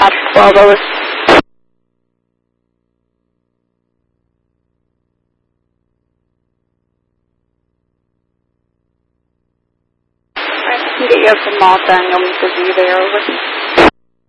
At 12:06. Alright, I can get you up to Malta and you'll meet the view there, over.